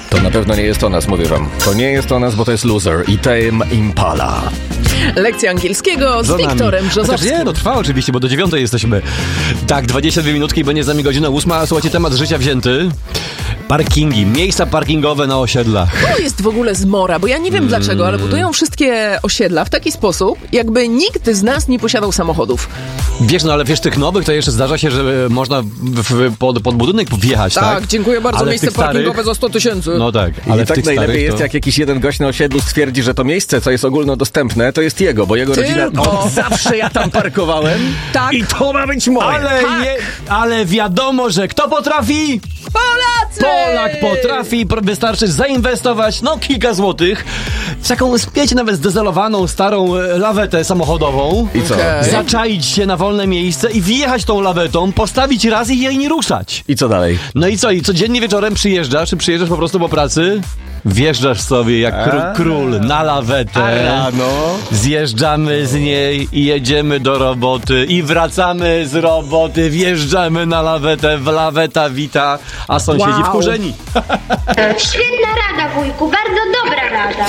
To na pewno nie jest o nas, mówię wam. To nie jest o nas, bo to jest Loser i Tame Impala. Lekcja angielskiego z Wiktorem Brzozowskim. Nie, trwa oczywiście, bo do 9 jesteśmy. Tak, 22 minutki i będzie z nami godzina 8. Słuchajcie, temat życia wzięty. Parkingi, miejsca parkingowe na osiedlach. To jest w ogóle zmora, bo ja nie wiem dlaczego, ale budują wszystkie osiedla w taki sposób, jakby nikt z nas nie posiadał samochodów. Wiesz, ale tych nowych to jeszcze zdarza się, że można pod budynek wjechać, tak? Tak, dziękuję bardzo, ale miejsce parkingowe za 100 000. No tak, Ale w tak tych najlepiej starych jest, jak jakiś jeden gość na osiedlu stwierdzi, że to miejsce, co jest ogólnodostępne, to jest jego, bo jego rodzina... zawsze ja tam parkowałem Tak. i to ma być moje. Ale wiadomo, że kto potrafi? Polacy! Polak potrafi, wystarczy zainwestować, kilka złotych w taką, wiecie, nawet zdezelowaną, starą lawetę samochodową. I co? Okej. Zaczaić się na wolne miejsce i wjechać tą lawetą, postawić raz i jej nie ruszać. I co dalej? No i co? I codziennie wieczorem przyjeżdżasz, czy przyjeżdżasz po prostu po pracy? Wjeżdżasz sobie jak król na lawetę. Rano. Zjeżdżamy z niej i jedziemy do roboty i wracamy z roboty, wjeżdżamy na lawetę, laweta wita, a sąsiedzi Wow. wkurzeni. Świetna rada, wujku, bardzo dobra rada.